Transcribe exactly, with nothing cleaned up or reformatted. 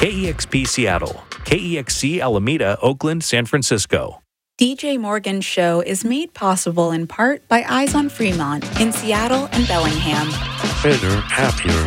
K E X P Seattle, K E X C Alameda, Oakland, San Francisco. D J Morgan's show is made possible in part by Eyes on Fremont in Seattle and Bellingham. Better, happier.